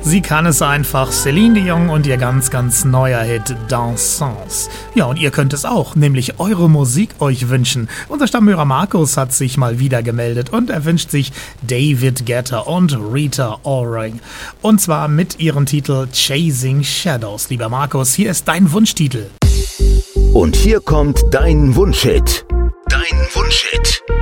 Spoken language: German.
Sie kann es einfach, Céline Dion und ihr ganz, ganz neuer Hit Dansons. Ja, und ihr könnt es auch, nämlich eure Musik euch wünschen. Unser Stammhörer Markus hat sich mal wieder gemeldet und er wünscht sich David Guetta und Rita Ora. Und zwar mit ihrem Titel Chasing Shadows. Lieber Markus, hier ist dein Wunschtitel. Und hier kommt dein Wunschhit. Dein Wunschhit.